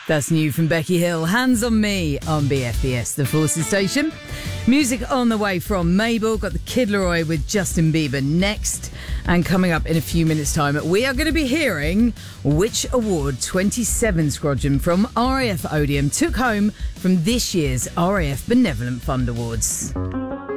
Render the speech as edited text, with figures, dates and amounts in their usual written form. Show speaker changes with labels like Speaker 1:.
Speaker 1: That's new from Becky Hill. Hands on Me on BFBS, the Forces station. Music on the way from Mabel. Got the Kid Laroi with Justin Bieber next. And coming up in a few minutes' time, we are going to be hearing which award 27 Scrodgen from RAF Odeum took home from this year's RAF Benevolent Fund Awards.